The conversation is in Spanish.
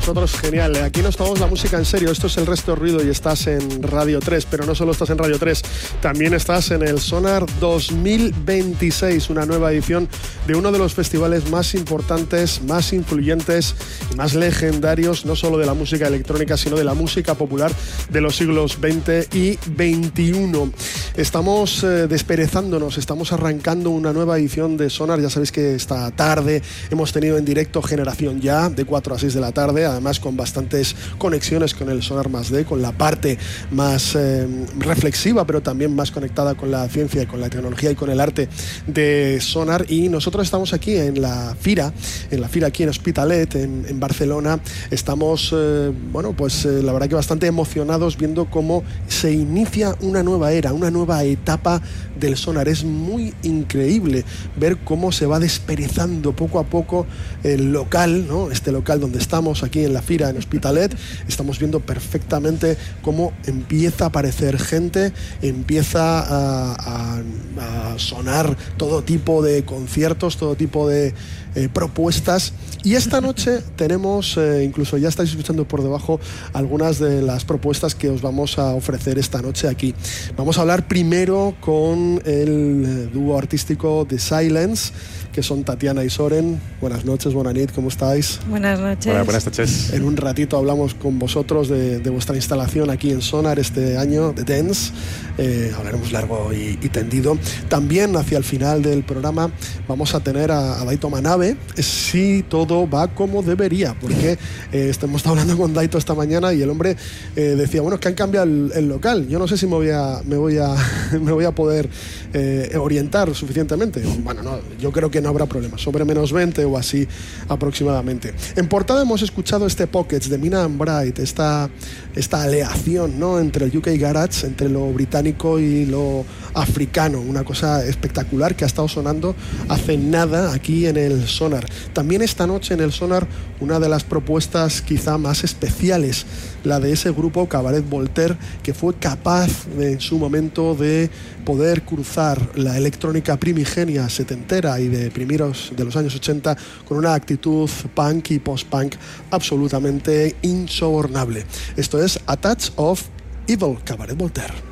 nosotros genial. Aquí nos tomamos la música en serio. Esto es El Resto Ruido y estás en Radio 3, pero no solo estás en Radio 3, también estás en el Sonar 2026, una nueva edición de uno de los festivales más importantes, más influyentes y más legendarios, no solo de la música electrónica, sino de la música popular de los siglos XX y XXI. Estamos desperezándonos, estamos arrancando una nueva edición de Sonar. Ya sabéis que esta tarde hemos tenido en directo Generación Ya, de 4 a 6 de la tarde, además con bastantes conexiones con el Sonar Más D, con la parte más reflexiva, pero también más conectada con la ciencia y con la tecnología y con el arte de Sonar. Y nosotros estamos aquí en la Fira aquí en Hospitalet, en Barcelona. Estamos, la verdad que bastante emocionados viendo cómo se inicia una nueva era, una nueva etapa del Sonar. Es muy increíble ver cómo se va desperezando poco a poco el local, ¿no? Este local donde estamos aquí en la Fira en Hospitalet. Estamos viendo perfectamente cómo empieza a aparecer gente, empieza a sonar todo tipo de conciertos, todo tipo de propuestas. Y esta noche tenemos, incluso ya estáis escuchando por debajo algunas de las propuestas que os vamos a ofrecer esta noche aquí. Vamos a hablar primero con el dúo artístico The Silence, que son Tatiana y Soren. Buenas noches, buenas nit, ¿cómo estáis? Buenas noches. Hola, buenas noches. En un ratito hablamos con vosotros de vuestra instalación aquí en Sonar este año, de Dance. Hablaremos largo y tendido. También hacia el final del programa vamos a tener a Daito Manabe, si todo va como debería, porque hemos estado hablando con Daito esta mañana y el hombre decía, bueno, es que han cambiado el local. Yo no sé si me voy a poder orientar suficientemente. Bueno, no, yo creo que no habrá problema, sobre menos 20 o así aproximadamente. En portada hemos escuchado este Pockets de Mina and Bright, esta aleación, ¿no?, entre el UK Garage, entre lo británico y lo africano, una cosa espectacular que ha estado sonando hace nada aquí en el Sonar. También esta noche en el Sonar una de las propuestas quizá más especiales, la de ese grupo Cabaret Voltaire, que fue capaz en su momento de poder cruzar la electrónica primigenia setentera y de primeros de los años 80 con una actitud punk y post-punk absolutamente insobornable. Esto es A Touch of Evil, Cabaret Voltaire.